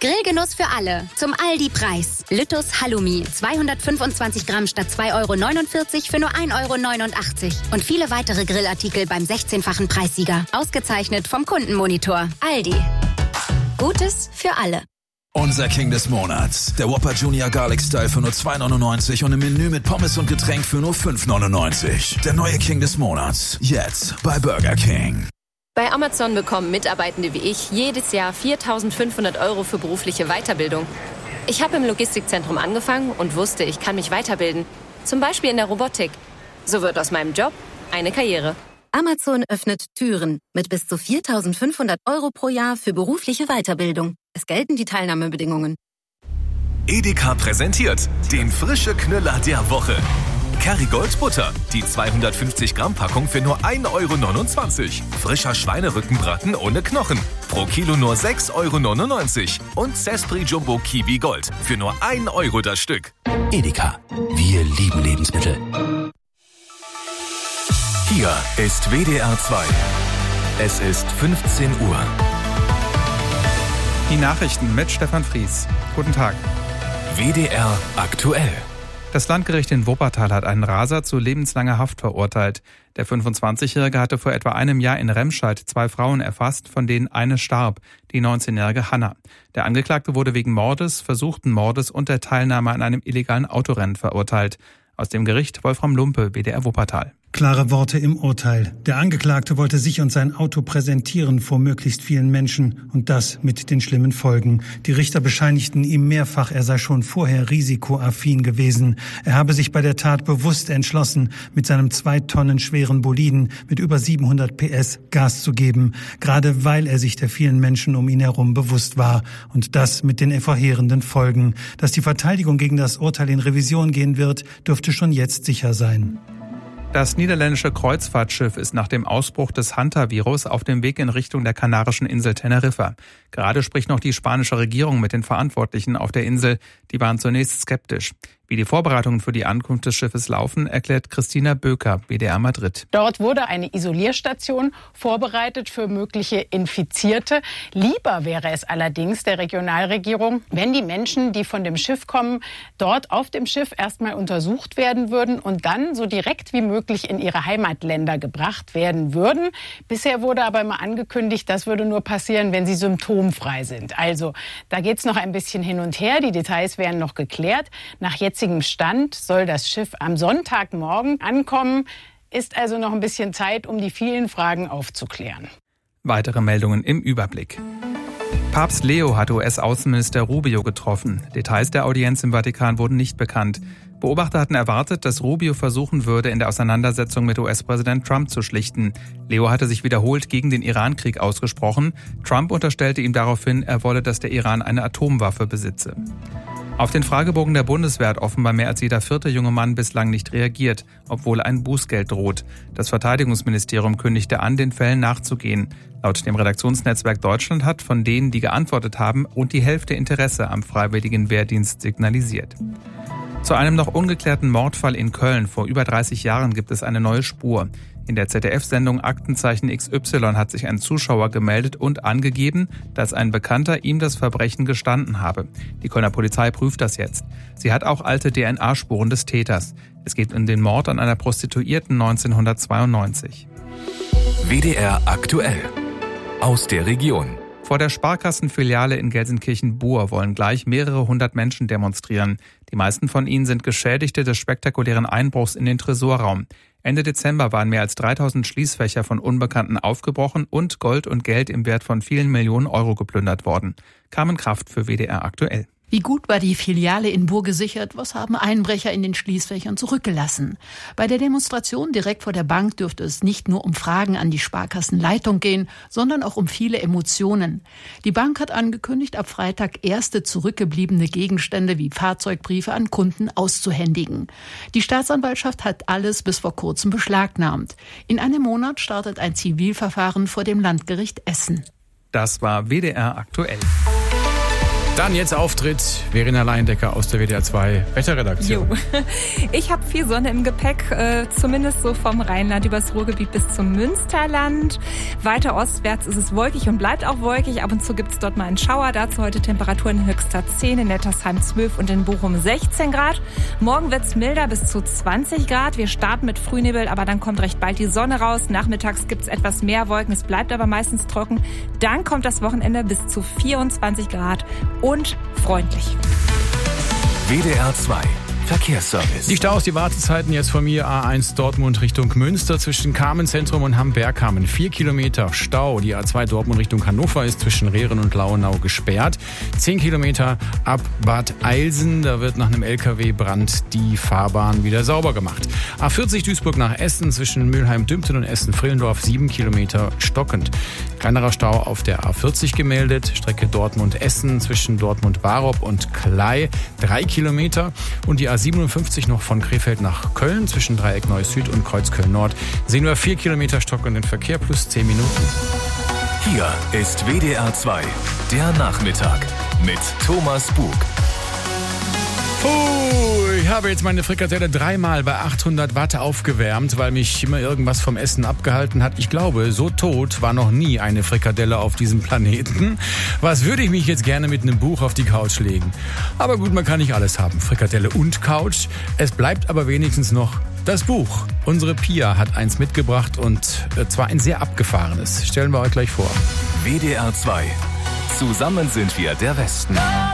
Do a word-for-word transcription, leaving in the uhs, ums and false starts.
Grillgenuss für alle. Zum Aldi-Preis. Lüttus Halloumi. zweihundertfünfundzwanzig Gramm statt zwei Euro neunundvierzig für nur ein Euro neunundachtzig. Und viele weitere Grillartikel beim sechzehnfachen Preissieger. Ausgezeichnet vom Kundenmonitor. Aldi. Gutes für alle. Unser King des Monats. Der Whopper Junior Garlic Style für nur zwei neunundneunzig und im Menü mit Pommes und Getränk für nur fünf neunundneunzig. Der neue King des Monats. Jetzt bei Burger King. Bei Amazon bekommen Mitarbeitende wie ich jedes Jahr viertausendfünfhundert Euro für berufliche Weiterbildung. Ich habe im Logistikzentrum angefangen und wusste, ich kann mich weiterbilden. Zum Beispiel in der Robotik. So wird aus meinem Job eine Karriere. Amazon öffnet Türen mit bis zu viertausendfünfhundert Euro pro Jahr für berufliche Weiterbildung. Es gelten die Teilnahmebedingungen. Edeka präsentiert den frische Knüller der Woche. Kerrygold Butter, die zweihundertfünfzig Gramm Packung für nur ein Euro neunundzwanzig. Frischer Schweinerückenbraten ohne Knochen, pro Kilo nur sechs Euro neunundneunzig. Und Zespri Jumbo Kiwi Gold für nur ein Euro das Stück. Edeka, wir lieben Lebensmittel. Hier ist W D R zwei. Es ist fünfzehn Uhr. Die Nachrichten mit Stefan Fries. Guten Tag. W D R aktuell. Das Landgericht in Wuppertal hat einen Raser zu lebenslanger Haft verurteilt. Der fünfundzwanzigjährige hatte vor etwa einem Jahr in Remscheid zwei Frauen erfasst, von denen eine starb, die neunzehnjährige Hanna. Der Angeklagte wurde wegen Mordes, versuchten Mordes und der Teilnahme an einem illegalen Autorennen verurteilt. Aus dem Gericht Wolfram Lumpe, W D R Wuppertal. Klare Worte im Urteil. Der Angeklagte wollte sich und sein Auto präsentieren vor möglichst vielen Menschen und das mit den schlimmen Folgen. Die Richter bescheinigten ihm mehrfach, er sei schon vorher risikoaffin gewesen. Er habe sich bei der Tat bewusst entschlossen, mit seinem zwei Tonnen schweren Boliden mit über siebenhundert P S Gas zu geben, gerade weil er sich der vielen Menschen um ihn herum bewusst war. Und das mit den verheerenden Folgen. Dass die Verteidigung gegen das Urteil in Revision gehen wird, dürfte schon jetzt sicher sein. Das niederländische Kreuzfahrtschiff ist nach dem Ausbruch des Hanta-Virus auf dem Weg in Richtung der kanarischen Insel Teneriffa. Gerade spricht noch die spanische Regierung mit den Verantwortlichen auf der Insel. Die waren zunächst skeptisch. Wie die Vorbereitungen für die Ankunft des Schiffes laufen, erklärt Christina Böker, W D R Madrid. Dort wurde eine Isolierstation vorbereitet für mögliche Infizierte. Lieber wäre es allerdings der Regionalregierung, wenn die Menschen, die von dem Schiff kommen, dort auf dem Schiff erstmal untersucht werden würden und dann so direkt wie möglich in ihre Heimatländer gebracht werden würden. Bisher wurde aber immer angekündigt, das würde nur passieren, wenn sie symptomfrei sind. Also da geht es noch ein bisschen hin und her. Die Details werden noch geklärt. Nach jetzt Stand soll das Schiff am Sonntagmorgen ankommen. Ist also noch ein bisschen Zeit, um die vielen Fragen aufzuklären. Weitere Meldungen im Überblick. Papst Leo hat U S-Außenminister Rubio getroffen. Details der Audienz im Vatikan wurden nicht bekannt. Beobachter hatten erwartet, dass Rubio versuchen würde, in der Auseinandersetzung mit U S-Präsident Trump zu schlichten. Leo hatte sich wiederholt gegen den Irankrieg ausgesprochen. Trump unterstellte ihm daraufhin, er wolle, dass der Iran eine Atomwaffe besitze. Auf den Fragebogen der Bundeswehr hat offenbar mehr als jeder vierte junge Mann bislang nicht reagiert, obwohl ein Bußgeld droht. Das Verteidigungsministerium kündigte an, den Fällen nachzugehen. Laut dem Redaktionsnetzwerk Deutschland hat von denen, die geantwortet haben, rund die Hälfte Interesse am freiwilligen Wehrdienst signalisiert. Zu einem noch ungeklärten Mordfall in Köln vor über dreißig Jahren gibt es eine neue Spur. In der Z D F-Sendung Aktenzeichen X Y hat sich ein Zuschauer gemeldet und angegeben, dass ein Bekannter ihm das Verbrechen gestanden habe. Die Kölner Polizei prüft das jetzt. Sie hat auch alte D N A-Spuren des Täters. Es geht um den Mord an einer Prostituierten neunzehnhundertzweiundneunzig. W D R aktuell. Aus der Region. Vor der Sparkassenfiliale in Gelsenkirchen-Buhr wollen gleich mehrere hundert Menschen demonstrieren. Die meisten von ihnen sind Geschädigte des spektakulären Einbruchs in den Tresorraum. Ende Dezember waren mehr als dreitausend Schließfächer von Unbekannten aufgebrochen und Gold und Geld im Wert von vielen Millionen Euro geplündert worden. Carmen Kraft für W D R aktuell. Wie gut war die Filiale in Buhr gesichert? Was haben Einbrecher in den Schließfächern zurückgelassen? Bei der Demonstration direkt vor der Bank dürfte es nicht nur um Fragen an die Sparkassenleitung gehen, sondern auch um viele Emotionen. Die Bank hat angekündigt, ab Freitag erste zurückgebliebene Gegenstände wie Fahrzeugbriefe an Kunden auszuhändigen. Die Staatsanwaltschaft hat alles bis vor kurzem beschlagnahmt. In einem Monat startet ein Zivilverfahren vor dem Landgericht Essen. Das war W D R aktuell. Dann jetzt Auftritt Verena Leindecker aus der W D R zwei Wetterredaktion. Jo. Ich habe viel Sonne im Gepäck, äh, zumindest so vom Rheinland übers Ruhrgebiet bis zum Münsterland. Weiter ostwärts ist es wolkig und bleibt auch wolkig. Ab und zu gibt es dort mal einen Schauer. Dazu heute Temperaturen in Höchster zehn, in Nettersheim zwölf und in Bochum sechzehn Grad. Morgen wird es milder bis zu zwanzig Grad. Wir starten mit Frühnebel, aber dann kommt recht bald die Sonne raus. Nachmittags gibt es etwas mehr Wolken, es bleibt aber meistens trocken. Dann kommt das Wochenende bis zu vierundzwanzig Grad und freundlich. W D R zwei Verkehrsservice. Die Staus, die Wartezeiten jetzt von mir A eins Dortmund Richtung Münster zwischen Carmen-Zentrum und Hamm-Bergkamen. Vier Kilometer Stau. Die A zwei Dortmund Richtung Hannover ist zwischen Rehren und Lauenau gesperrt. Zehn Kilometer ab Bad Eilsen. Da wird nach einem L K W-Brand die Fahrbahn wieder sauber gemacht. A vierzig Duisburg nach Essen zwischen Mülheim-Dümpten und Essen-Frillendorf. Sieben Kilometer stockend. Kleinerer Stau auf der A vierzig gemeldet. Strecke Dortmund-Essen zwischen Dortmund-Barop und Klei. Drei Kilometer. Und die A siebenundfünfzig noch von Krefeld nach Köln zwischen Dreieck Neuss Süd und Kreuz Köln Nord. Sehen wir vier Kilometer stockenden Verkehr plus zehn Minuten. Hier ist W D R zwei, der Nachmittag mit Thomas Bug. Puh, ich habe jetzt meine Frikadelle dreimal bei achthundert Watt aufgewärmt, weil mich immer irgendwas vom Essen abgehalten hat. Ich glaube, so tot war noch nie eine Frikadelle auf diesem Planeten. Was würde ich mich jetzt gerne mit einem Buch auf die Couch legen? Aber gut, man kann nicht alles haben. Frikadelle und Couch. Es bleibt aber wenigstens noch das Buch. Unsere Pia hat eins mitgebracht und zwar ein sehr abgefahrenes. Stellen wir euch gleich vor. W D R zwei. Zusammen sind wir der Westen.